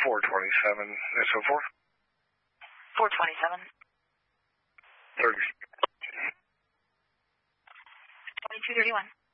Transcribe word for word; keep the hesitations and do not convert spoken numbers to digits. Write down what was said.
four twenty-seven S O four. four twenty-seven. thirty. twenty-two thirty-one.